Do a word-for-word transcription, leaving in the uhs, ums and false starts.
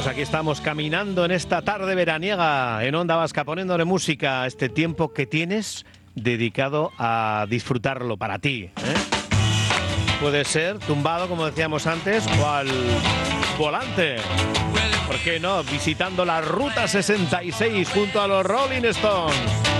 Pues aquí estamos caminando en esta tarde veraniega en Onda Vasca, poniéndole música a este tiempo que tienes dedicado a disfrutarlo para ti, ¿eh? Puede ser tumbado, como decíamos antes, o al volante. ¿Por qué no? Visitando la Ruta sesenta y seis junto a los Rolling Stones.